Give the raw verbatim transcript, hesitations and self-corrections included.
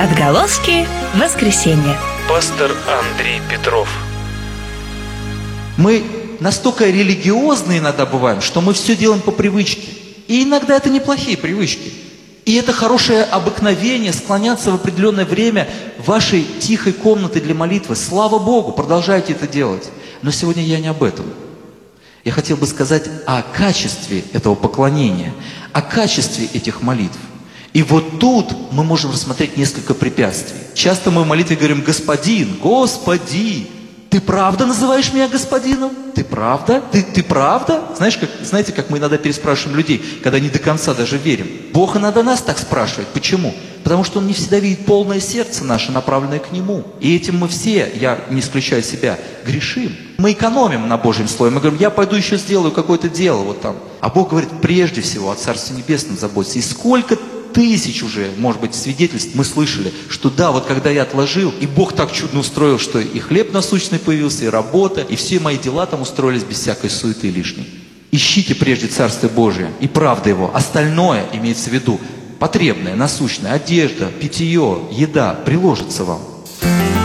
Отголоски воскресенья. Пастор Андрей Петров. Мы настолько религиозны иногда бываем, что мы все делаем по привычке. И иногда это неплохие привычки. И это хорошее обыкновение склоняться в определенное время в вашей тихой комнаты для молитвы. Слава Богу, продолжайте это делать. Но сегодня я не об этом. Я хотел бы сказать о качестве этого поклонения, о качестве этих молитв. И вот тут мы можем рассмотреть несколько препятствий. Часто мы в молитве говорим: «Господин, Господи, ты правда называешь меня господином? Ты правда? Ты, ты правда?» Знаешь, как, знаете, как мы иногда переспрашиваем людей, когда не до конца даже верим. Бог иногда нас так спрашивает. Почему? Потому что Он не всегда видит полное сердце наше, направленное к Нему. И этим мы все, я не исключаю себя, грешим. Мы экономим на Божьем Слове. Мы говорим: я пойду еще сделаю какое-то дело вот там. А Бог говорит: прежде всего о Царстве Небесном заботься. И сколько тысяч уже, может быть, свидетельств мы слышали, что да, вот когда я отложил, и Бог так чудно устроил, что и хлеб насущный появился, и работа, и все мои дела там устроились без всякой суеты лишней. Ищите прежде Царствие Божие и правда Его. Остальное, имеется в виду, потребное, насущное, одежда, питье, еда, приложится вам.